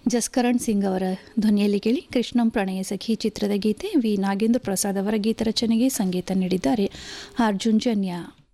ಜಸ್ಕರಣ್ ಸಿಂಗ್ ಅವರ ಧ್ವನಿಯಲ್ಲಿ ಕೇಳಿ ಕೃಷ್ಣಂ ಪ್ರಣಯ ಸಖಿ ಚಿತ್ರದ ಗೀತೆ ವಿ ನಾಗೇಂದ್ರ ಪ್ರಸಾದ್ ಅವರ ಗೀತ ರಚನೆಗೆ ಸಂಗೀತ ನೀಡಿದ್ದಾರೆ ಅರ್ಜುನ್ ಜನ್ಯ.